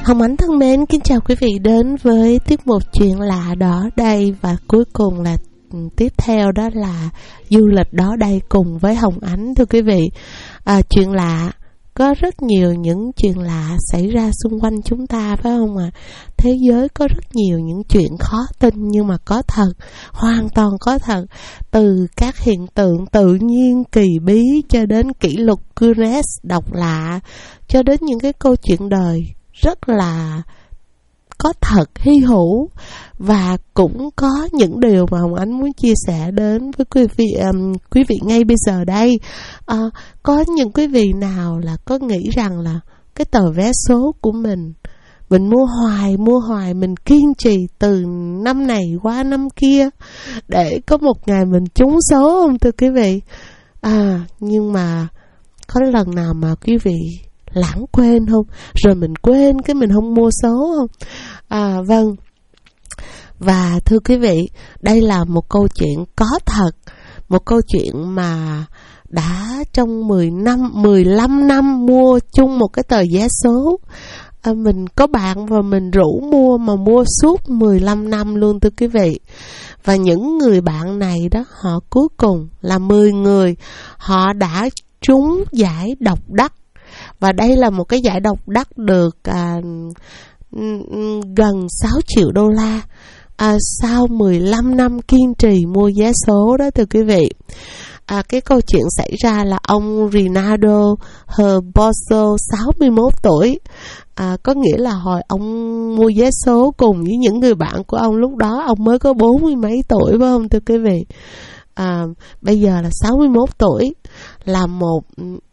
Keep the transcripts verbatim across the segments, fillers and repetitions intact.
Hồng Ánh thân mến, kính chào quý vị đến với tiết mục Chuyện Lạ Đó Đây. Và cuối cùng là tiếp theo đó là du lịch đó đây cùng với Hồng Ánh. Thưa quý vị, à, chuyện lạ, có rất nhiều những chuyện lạ xảy ra xung quanh chúng ta, phải không ạ? À? Thế giới có rất nhiều những chuyện khó tin nhưng mà có thật, hoàn toàn có thật. Từ các hiện tượng tự nhiên kỳ bí cho đến kỷ lục Guinness độc lạ, cho đến những cái câu chuyện đời rất là có thật, hy hữu. Và cũng có những điều mà Hồng Ánh muốn chia sẻ đến với quý vị um, quý vị ngay bây giờ đây. À, có những quý vị nào là có nghĩ rằng là cái tờ vé số của mình mình mua hoài mua hoài, mình kiên trì từ năm này qua năm kia để có một ngày mình trúng số không thưa quý vị? À, nhưng mà có lần nào mà quý vị lãng quên không? Rồi mình quên cái mình không mua số không? À, vâng. Và thưa quý vị, đây là một câu chuyện có thật, một câu chuyện mà đã trong mười năm, mười lăm năm mua chung một cái tờ vé số. À, mình có bạn và mình rủ mua mà mua suốt mười lăm năm luôn thưa quý vị. Và những người bạn này đó, họ cuối cùng là mười người, họ đã trúng giải độc đắc. Và đây là một cái giải độc đắc được à, gần sáu triệu đô la. À, sau mười lăm năm kiên trì mua vé số đó thưa quý vị. À, cái câu chuyện xảy ra là ông Rinaldo Herboso, sáu mươi mốt tuổi. À, có nghĩa là hồi ông mua vé số cùng với những người bạn của ông, lúc đó ông mới có bốn mươi mấy tuổi, phải không thưa quý vị? À, bây giờ là sáu mươi mốt tuổi, là một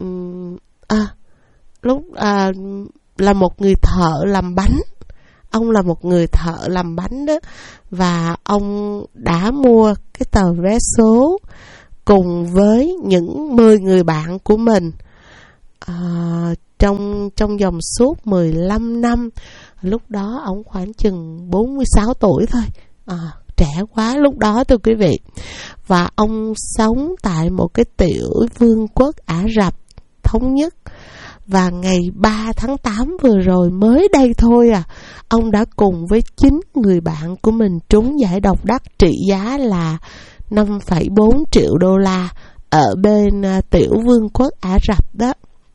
à, lúc à, là một người thợ làm bánh. Ông là một người thợ làm bánh đó. Và ông đã mua cái tờ vé số cùng với những mười người bạn của mình à, trong trong vòng suốt mười lăm năm. Lúc đó ông khoảng chừng bốn mươi sáu tuổi thôi, à, trẻ quá lúc đó thưa quý vị. Và ông sống tại một cái tiểu vương quốc Ả Rập Thống Nhất. Và ngày ba tháng tám vừa rồi mới đây thôi à, ông đã cùng với chín người bạn của mình trúng giải độc đắc trị giá là năm phẩy bốn triệu đô la ở bên uh, tiểu vương quốc Ả Rập đó.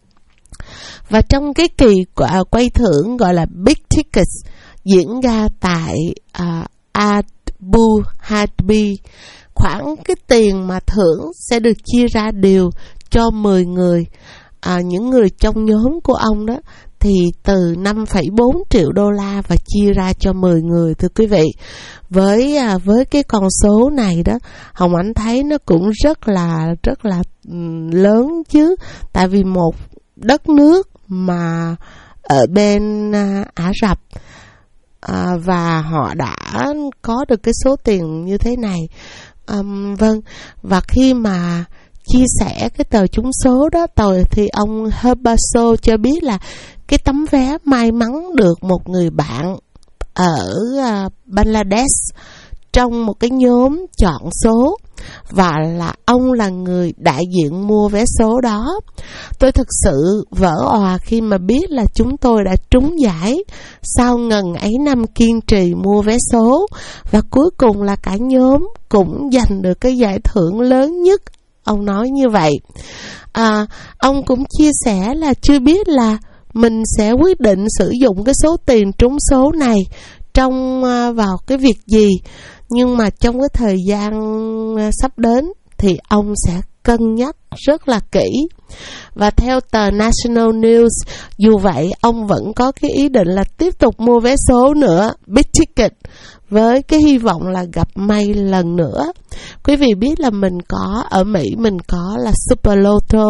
Và trong cái kỳ uh, quay thưởng gọi là Big Tickets diễn ra tại uh, Abu Dhabi, khoảng cái tiền mà thưởng sẽ được chia ra đều cho mười người. À, những người trong nhóm của ông đó thì từ năm phẩy bốn triệu đô la và chia ra cho mười người thưa quý vị. Với à, với cái con số này đó, Hồng Ánh thấy nó cũng rất là rất là um, lớn chứ. Tại vì một đất nước mà ở bên à, Ả Rập à, và họ đã có được cái số tiền như thế này. Um, vâng, và khi mà chia sẻ cái tờ trúng số đó tờ thì ông Herboso cho biết là cái tấm vé may mắn được một người bạn ở uh, Bangladesh trong một cái nhóm chọn số, và là ông là người đại diện mua vé số đó. Tôi thực sự vỡ òa khi mà biết là chúng tôi đã trúng giải sau ngần ấy năm kiên trì mua vé số, và cuối cùng là cả nhóm cũng giành được cái giải thưởng lớn nhất. Ông nói như vậy. À, ông cũng chia sẻ là chưa biết là mình sẽ quyết định sử dụng cái số tiền trúng số này trong uh, vào cái việc gì, nhưng mà trong cái thời gian uh, sắp đến thì ông sẽ cân nhắc rất là kỹ. Và theo tờ National News, dù vậy ông vẫn có cái ý định là tiếp tục mua vé số nữa, Big Ticket, với cái hy vọng là gặp may lần nữa. Quý vị biết là mình có ở Mỹ mình có là Super Lotto,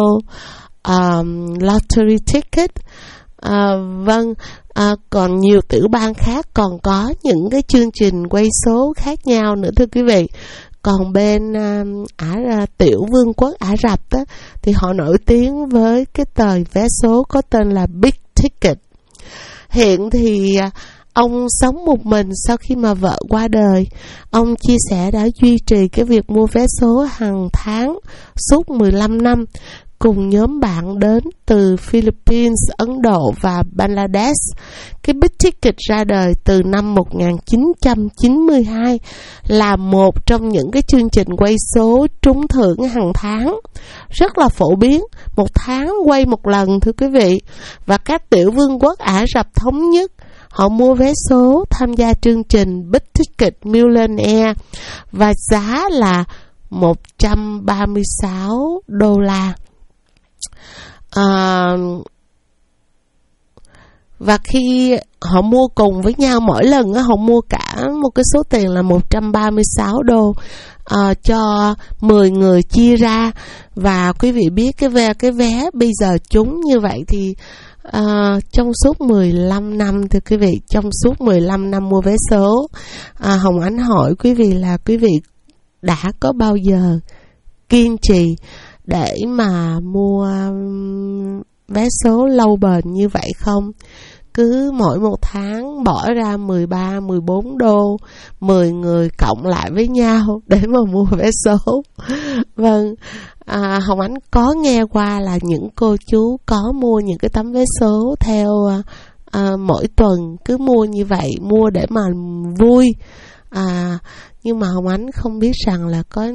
um, Lottery Ticket, uh, vâng, uh, còn nhiều tiểu bang khác còn có những cái chương trình quay số khác nhau nữa thưa quý vị. Còn bên uh, Ả tiểu vương quốc Ả Rập đó, thì họ nổi tiếng với cái tờ vé số có tên là Big Ticket. Hiện thì uh, ông sống một mình sau khi mà vợ qua đời. Ông chia sẻ đã duy trì cái việc mua vé số hàng tháng suốt mười lăm năm, cùng nhóm bạn đến từ Philippines, Ấn Độ và Bangladesh. Cái Big Ticket ra đời từ năm một nghìn chín trăm chín mươi hai, là một trong những cái chương trình quay số trúng thưởng hàng tháng, rất là phổ biến, một tháng quay một lần thưa quý vị. Và các tiểu vương quốc Ả Rập Thống Nhất họ mua vé số tham gia chương trình Big Ticket Millionaire và giá là một trăm ba mươi sáu đô la. À, và khi họ mua cùng với nhau, mỗi lần á, họ mua cả một cái số tiền là một trăm ba mươi sáu đô à, cho mười người chia ra. Và quý vị biết cái vé, cái vé bây giờ trúng như vậy thì à, trong suốt mười lăm năm thưa quý vị, trong suốt mười lăm năm mua vé số, à, Hồng Ánh hỏi quý vị là quý vị đã có bao giờ kiên trì để mà mua vé số lâu bền như vậy không? Cứ mỗi một tháng bỏ ra mười ba, mười bốn đô, mười người cộng lại với nhau để mà mua vé số. Vâng, à, Hồng Ánh có nghe qua là những cô chú có mua những cái tấm vé số theo à, mỗi tuần, cứ mua như vậy, mua để mà vui. À, nhưng mà Hồng Ánh không biết rằng là có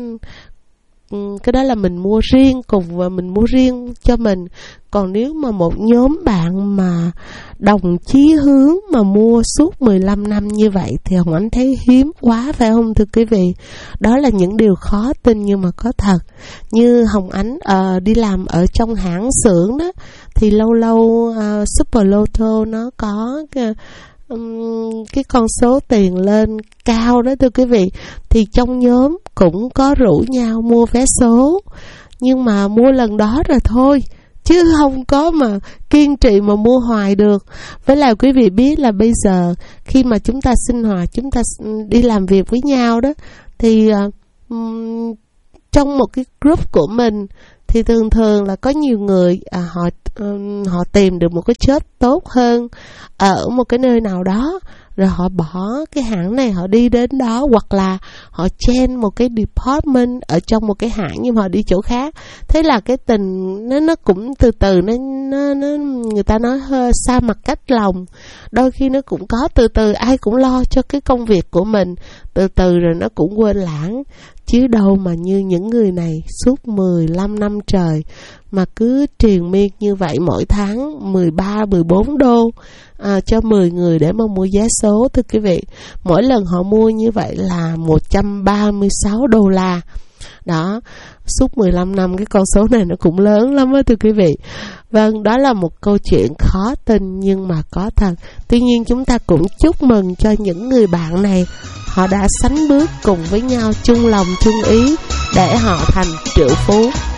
cái đó là mình mua riêng cùng và mình mua riêng cho mình. Còn nếu mà một nhóm bạn mà đồng chí hướng mà mua suốt mười lăm năm như vậy thì Hồng Ánh thấy hiếm quá, phải không thưa quý vị? Đó là những điều khó tin nhưng mà có thật. Như Hồng Ánh uh, đi làm ở trong hãng xưởng đó, thì lâu lâu uh, Super Lotto nó có cái, um, cái con số tiền lên cao đó thưa quý vị, thì trong nhóm cũng có rủ nhau mua vé số, nhưng mà mua lần đó rồi thôi, chứ không có mà kiên trì mà mua hoài được. Với lại quý vị biết là bây giờ khi mà chúng ta sinh hoạt, chúng ta đi làm việc với nhau đó, thì um, trong một cái group của mình thì thường thường là có nhiều người à, họ um, họ tìm được một cái job tốt hơn ở một cái nơi nào đó, rồi họ bỏ cái hãng này họ đi đến đó, hoặc là họ change một cái department ở trong một cái hãng nhưng mà họ đi chỗ khác. Thế là cái tình nó nó cũng từ từ nó nó, nó người ta nói hơi xa mặt cách lòng. Đôi khi nó cũng có từ từ, ai cũng lo cho cái công việc của mình, từ từ rồi nó cũng quên lãng. Chứ đâu mà như những người này suốt mười lăm năm trời mà cứ triền miên như vậy, mỗi tháng mười ba, mười bốn đô à, cho mười người để mà mua vé số thưa quý vị. Mỗi lần họ mua như vậy là một trăm ba mươi sáu đô la. Đó, suốt mười lăm năm cái con số này nó cũng lớn lắm á thưa quý vị. Vâng, đó là một câu chuyện khó tin nhưng mà có thật. Tuy nhiên chúng ta cũng chúc mừng cho những người bạn này, họ đã sánh bước cùng với nhau chung lòng chung ý để họ thành triệu phú.